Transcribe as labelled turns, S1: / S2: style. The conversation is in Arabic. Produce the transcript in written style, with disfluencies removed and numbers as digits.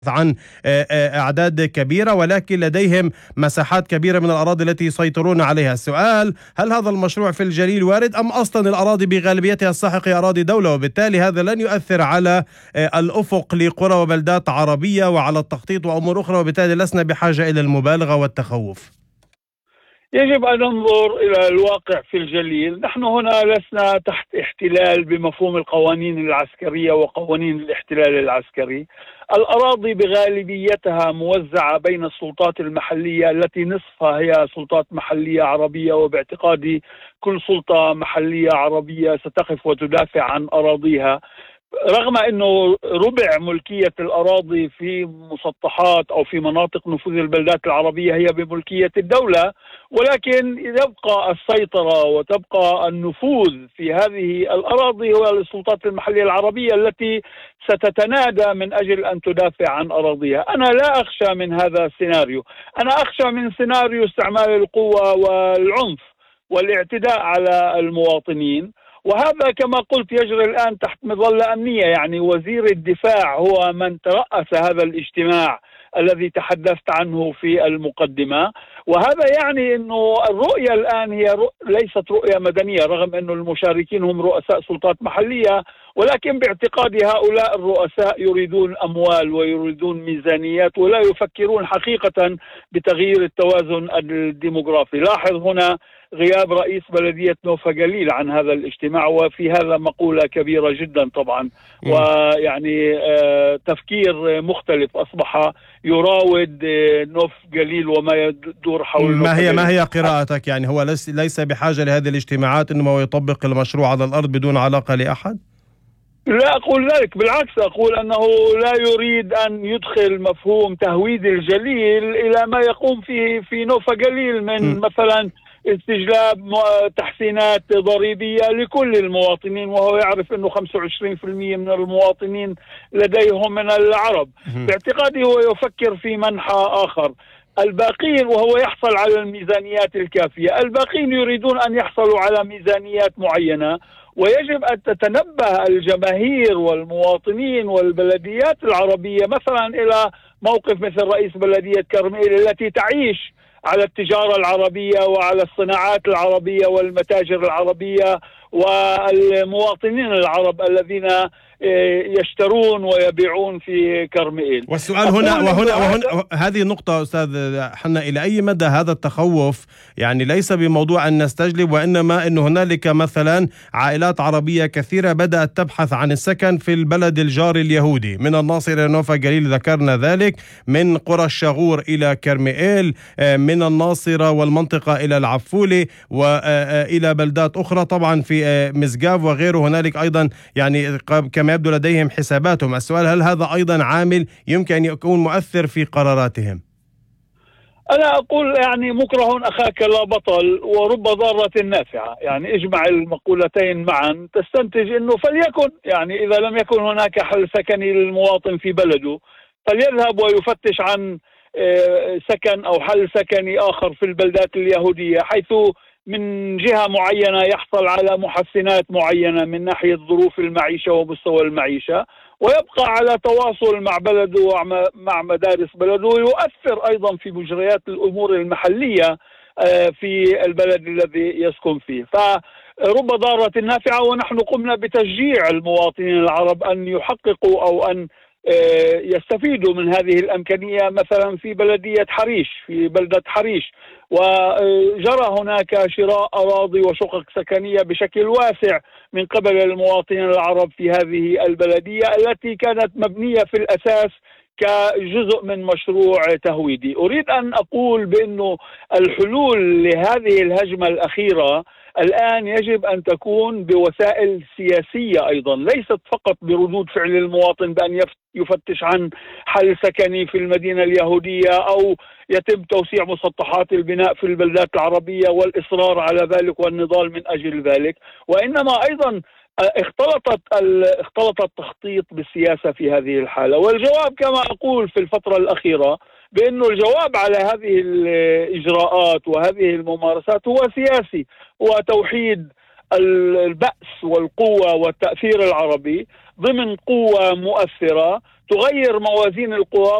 S1: عن أعداد كبيرة، ولكن لديهم مساحات كبيرة من الأراضي التي يسيطرون عليها. السؤال: هل هذا المشروع في الجليل وارد، أم أصلا الأراضي بغالبيتها الساحقة أراضي دولة، وبالتالي هذا لن يؤثر على الأفق لقرى وبلدات عربية وعلى التخطيط وأمور أخرى، وبالتالي لسنا بحاجة إلى المبالغة والتخوف؟
S2: يجب أن ننظر إلى الواقع في الجليل. نحن هنا لسنا تحت احتلال بمفهوم القوانين العسكرية وقوانين الاحتلال العسكري. الأراضي بغالبيتها موزعة بين السلطات المحلية التي نصفها هي سلطات محلية عربية، وباعتقادي كل سلطة محلية عربية ستقف وتدافع عن أراضيها، رغم أنه ربع ملكية الأراضي في مسطحات أو في مناطق نفوذ البلدات العربية هي بملكية الدولة، ولكن يبقى السيطرة وتبقى النفوذ في هذه الأراضي هو للسلطات المحلية العربية التي ستتنادى من أجل أن تدافع عن أراضيها. أنا لا أخشى من هذا السيناريو، أنا أخشى من سيناريو استعمال القوة والعنف والاعتداء على المواطنين، وهذا كما قلت يجري الآن تحت مظلة أمنية. يعني وزير الدفاع هو من ترأس هذا الاجتماع الذي تحدثت عنه في المقدمة، وهذا يعني أنه الرؤية الآن هي ليست رؤية مدنية، رغم أن المشاركين هم رؤساء سلطات محلية، ولكن باعتقاد هؤلاء الرؤساء يريدون أموال ويريدون ميزانيات ولا يفكرون حقيقة بتغيير التوازن الديموغرافي. لاحظ هنا غياب رئيس بلدية نوفا جليل عن هذا الاجتماع، وفي هذا مقولة كبيرة جدا طبعا، ويعني تفكير مختلف أصبح يراود نوف جليل وما يدور حول
S1: ما هي قراءتك؟ يعني هو ليس بحاجة لهذه الاجتماعات، إنما هو يطبق المشروع على الأرض بدون علاقة لأحد؟
S2: لا أقول ذلك، بالعكس أقول أنه لا يريد أن يدخل مفهوم تهويد الجليل إلى ما يقوم فيه في نوفا جليل من مثلا استجلاب تحسينات ضريبية لكل المواطنين، وهو يعرف أنه 25% من المواطنين لديهم من العرب. باعتقادي هو يفكر في منحى آخر. الباقين، وهو يحصل على الميزانيات الكافية، الباقين يريدون أن يحصلوا على ميزانيات معينة، ويجب أن تتنبه الجماهير والمواطنين والبلديات العربية مثلا إلى موقف مثل رئيس بلدية كرميل التي تعيش على التجارة العربية وعلى الصناعات العربية والمتاجر العربية والمواطنين العرب الذين يشترون ويبيعون في كرميل.
S1: والسؤال وهنا هذه النقطة أستاذ حنا، إلى أي مدى هذا التخوف يعني ليس بموضوع أن نستجلب، وإنما أن هنالك مثلا عائلات عربية كثيرة بدأت تبحث عن السكن في البلد الجاري اليهودي، من الناصرة إلى نوفا جليل ذكرنا ذلك، من قرى الشغور إلى كرميل، من الناصرة والمنطقة إلى العفولة، وإلى بلدات أخرى طبعا في مزقاف وغيره. هنالك أيضا يعني كما يبدو لديهم حساباتهم. السؤال: هل هذا أيضا عامل يمكن أن يكون مؤثر في قراراتهم؟
S2: أنا أقول يعني مكره أخاك لا بطل ورب ضارة نافعة. يعني اجمع المقولتين معا تستنتج أنه فليكن، يعني إذا لم يكن هناك حل سكني للمواطن في بلده فليذهب ويفتش عن سكن أو حل سكني آخر في البلدات اليهودية، حيث من جهة معينة يحصل على محسنات معينة من ناحية ظروف المعيشة ومستوى المعيشة، ويبقى على تواصل مع بلده ومع مدارس بلده، ويؤثر أيضا في مجريات الأمور المحلية في البلد الذي يسكن فيه. فرب ضارة نافعة، ونحن قمنا بتشجيع المواطنين العرب أن يحققوا أو أن يستفيدوا من هذه الأمكانية، مثلا في بلدية حريش، في بلدة حريش، وجرى هناك شراء أراضي وشقق سكنية بشكل واسع من قبل المواطنين العرب في هذه البلدية التي كانت مبنية في الأساس كجزء من مشروع تهويدي. أريد أن أقول بأنه الحلول لهذه الهجمة الأخيرة الآن يجب أن تكون بوسائل سياسية أيضا، ليست فقط بردود فعل المواطن بأن يفتش عن حل سكني في المدينة اليهودية أو يتم توسيع مسطحات البناء في البلدات العربية والإصرار على ذلك والنضال من أجل ذلك، وإنما أيضا اختلط التخطيط بالسياسة في هذه الحالة. والجواب كما أقول في الفترة الأخيرة بأنه الجواب على هذه الإجراءات وهذه الممارسات هو سياسي، وتوحيد البأس والقوة والتأثير العربي ضمن قوة مؤثرة تغير موازين القوى